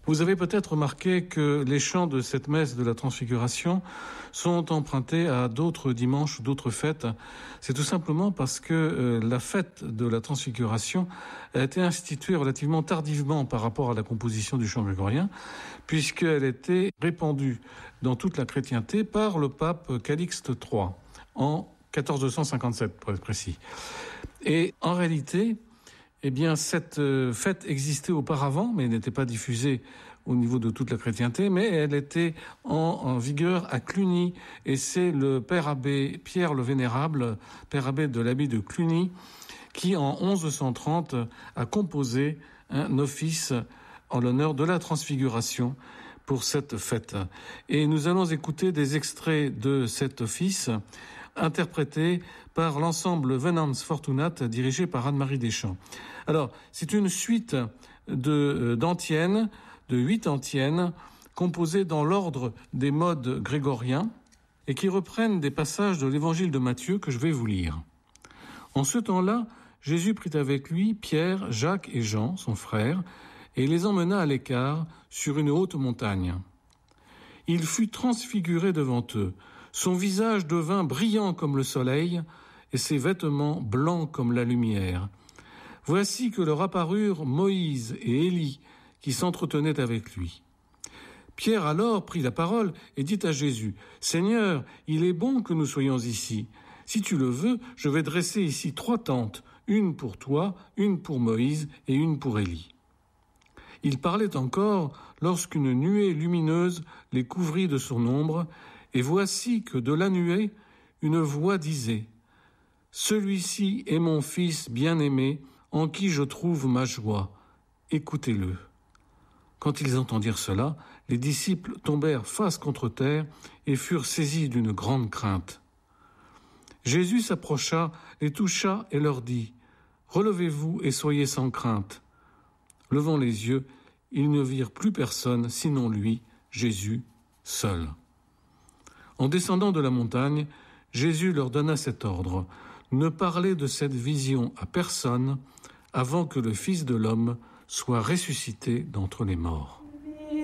Vous avez peut-être remarqué que les chants de cette messe de la Transfiguration sont empruntés à d'autres dimanches, d'autres fêtes. C'est tout simplement parce que la fête de la Transfiguration a été instituée relativement tardivement par rapport à la composition du chant grégorien, puisqu'elle était répandue dans toute la chrétienté par le pape Calixte III en 1457, pour être précis. Et en réalité, eh bien, cette fête existait auparavant, mais n'était pas diffusée au niveau de toute la chrétienté, mais elle était en vigueur à Cluny. Et c'est le père abbé Pierre le Vénérable, père abbé de l'abbaye de Cluny, qui en 1130 a composé un office en l'honneur de la Transfiguration pour cette fête. Et nous allons écouter des extraits de cet office interprété par l'ensemble Venans Fortunat dirigé par Anne-Marie Deschamps. Alors, c'est une suite d'antiennes, de 8 antiennes, composées dans l'ordre des modes grégoriens et qui reprennent des passages de l'évangile de Matthieu que je vais vous lire. En ce temps-là, Jésus prit avec lui Pierre, Jacques et Jean, son frère, et les emmena à l'écart sur une haute montagne. Il fut transfiguré devant eux. Son visage devint brillant comme le soleil, et ses vêtements blancs comme la lumière. Voici que leur apparurent Moïse et Élie, qui s'entretenaient avec lui. Pierre alors prit la parole et dit à Jésus, « Seigneur, il est bon que nous soyons ici. Si tu le veux, je vais dresser ici 3 tentes, une pour toi, une pour Moïse et une pour Élie. » Il parlait encore lorsqu'une nuée lumineuse les couvrit de son ombre, et voici que de la nuée, une voix disait « Celui-ci est mon fils bien-aimé, en qui je trouve ma joie. Écoutez-le. » Quand ils entendirent cela, les disciples tombèrent face contre terre et furent saisis d'une grande crainte. Jésus s'approcha, les toucha et leur dit « Relevez-vous et soyez sans crainte. » Levant les yeux, ils ne virent plus personne, sinon lui, Jésus, seul. En descendant de la montagne, Jésus leur donna cet ordre, « Ne parlez de cette vision à personne avant que le Fils de l'homme soit ressuscité d'entre les morts. »